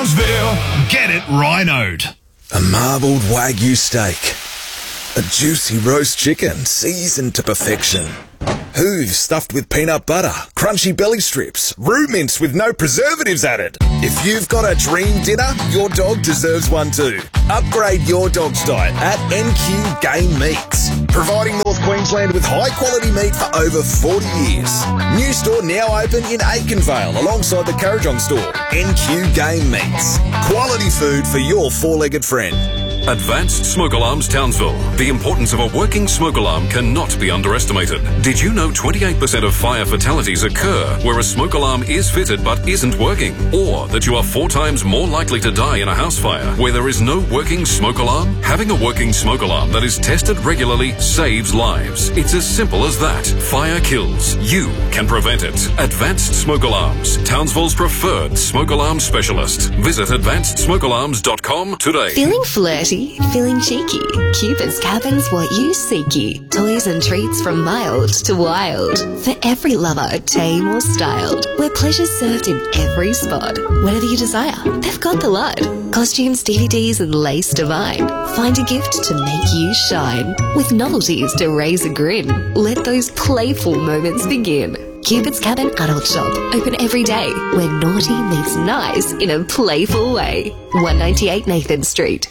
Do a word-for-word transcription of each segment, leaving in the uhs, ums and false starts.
Townsville, get it rhinoed. A marbled Wagyu steak. A juicy roast chicken seasoned to perfection. Hooves stuffed with peanut butter, crunchy belly strips, roux mince with no preservatives added. If you've got a dream dinner, your dog deserves one too. Upgrade your dog's diet at N Q Game Meats, providing North Queensland with high quality meat for over forty years. New store now open in Aikenvale alongside the Currajong store. N Q Game Meats, quality food for your four-legged friend. Advanced Smoke Alarms Townsville. The importance of a working smoke alarm cannot be underestimated. Did you know twenty-eight percent of fire fatalities occur where a smoke alarm is fitted but isn't working? Or that you are four times more likely to die in a house fire where there is no working smoke alarm? Having a working smoke alarm that is tested regularly saves lives. It's as simple as that. Fire kills. You can prevent it. Advanced Smoke Alarms. Townsville's preferred smoke alarm specialist. Visit advanced smoke alarms dot com today. Feeling flirty? Feeling cheeky? Cupid's Cabin's what you seeky. Toys and treats from mild to wild. For every lover, tame or styled. Where pleasure's served in every spot. Whatever you desire, they've got the lot. Costumes, D V Ds and lace divine. Find a gift to make you shine. With novelties to raise a grin. Let those playful moments begin. Cupid's Cabin Adult Shop. Open every day. Where naughty meets nice in a playful way. one ninety-eight Nathan Street.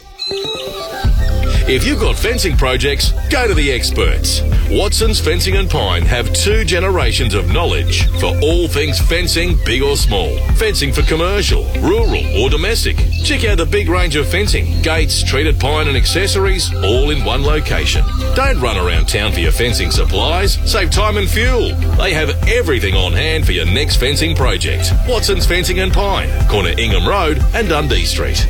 If you've got fencing projects, go to the experts. Watson's Fencing and Pine have two generations of knowledge for all things fencing, big or small. Fencing for commercial, rural or domestic. Check out the big range of fencing, gates, treated pine and accessories, all in one location. Don't run around town for your fencing supplies. Save time and fuel. They have everything on hand for your next fencing project. Watson's Fencing and Pine, corner Ingham Road and Dundee Street.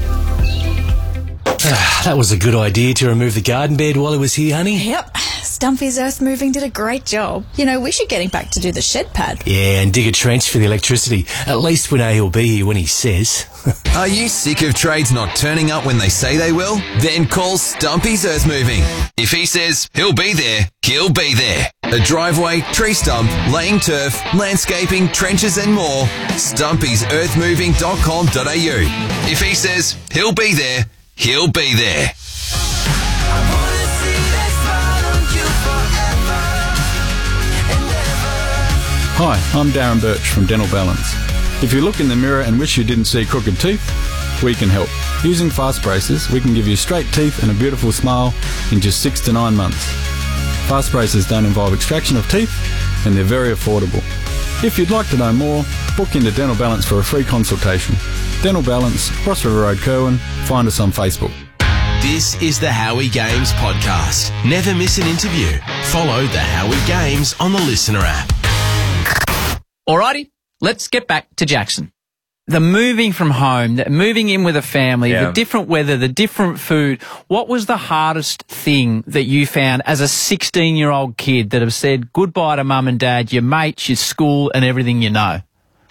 That was a good idea to remove the garden bed while he was here, honey. Yep. Stumpy's earth moving did a great job. You know, we should get him back to do the shed pad. Yeah, and dig a trench for the electricity. At least we know he'll be here when he says. Are you sick of trades not turning up when they say they will? Then call Stumpy's Earth Moving. If he says he'll be there, he'll be there. A driveway, tree stump, laying turf, landscaping, trenches and more. stumpy's earth moving dot com dot a u. If he says he'll be there, he'll be there. Hi, I'm Darren Birch from Dental Balance. If you look in the mirror and wish you didn't see crooked teeth, we can help. Using Fast Braces, we can give you straight teeth and a beautiful smile in just six to nine months. Fast Braces don't involve extraction of teeth and they're very affordable. If you'd like to know more, book into Dental Balance for a free consultation. Dental Balance, Cross River Road, Kerwin. Find us on Facebook. This is the Howie Games podcast. Never miss an interview. Follow the Howie Games on the Listener app. Alrighty, let's get back to Jackson. The moving from home, the moving in with a family, Yeah. the different weather, the different food. What was the hardest thing that you found as a sixteen-year-old kid that have said goodbye to mum and dad, your mates, your school, and everything you know?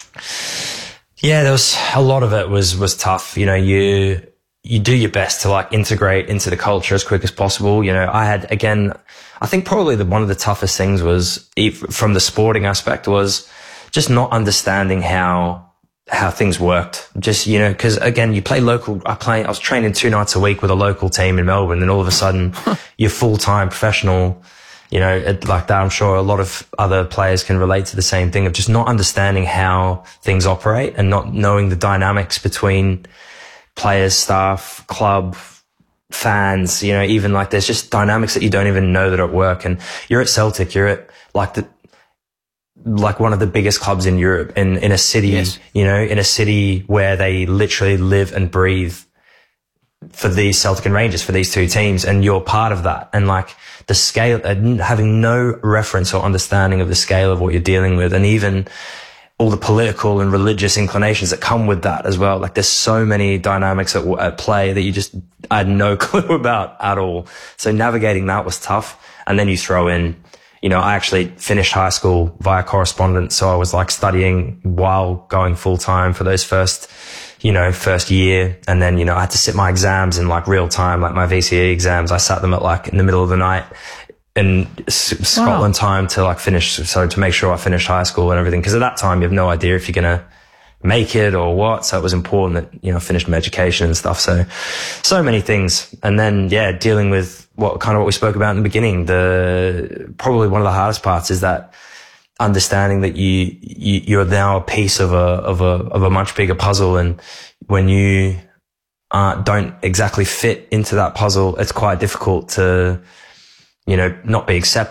Yeah, there was a lot of it was was tough. You know, you you do your best to like integrate into the culture as quick as possible. You know, I had again, I think probably the one of the toughest things was from the sporting aspect was just not understanding how how things worked. Just, you know, because again, you play local. I play. I was training two nights a week with a local team in Melbourne, and all of a sudden, you're full time professional. You know, it, like that. I'm sure a lot of other players can relate to the same thing of just not understanding how things operate and not knowing the dynamics between players, staff, club, fans. You know, even like there's just dynamics that you don't even know that at work. And you're at Celtic. You're at like the. like one of the biggest clubs in Europe, in, in a city, yes. you know, in a city where they literally live and breathe for these Celtic and Rangers, for these two teams. And you're part of that. And like the scale, having no reference or understanding of the scale of what you're dealing with, and even all the political and religious inclinations that come with that as well. Like there's so many dynamics at, at play that you just, I had no clue about at all. So navigating that was tough. And then you throw in, you know, I actually finished high school via correspondence. So I was like studying while going full time for those first, you know, first year. And then, you know, I had to sit my exams in like real time, like my V C E exams. I sat them at like in the middle of the night in S- Scotland wow. time to like finish. So to make sure I finished high school and everything. Cause at that time, you have no idea if you're going to make it or what. So it was important that, you know, I finished my education and stuff. So, so many things. And then, yeah, dealing with what kind of what we spoke about in the beginning, the, probably one of the hardest parts is that understanding that you, you, you're now a piece of a, of a, of a much bigger puzzle. And when you, uh, don't exactly fit into that puzzle, it's quite difficult to, you know, not be accepted.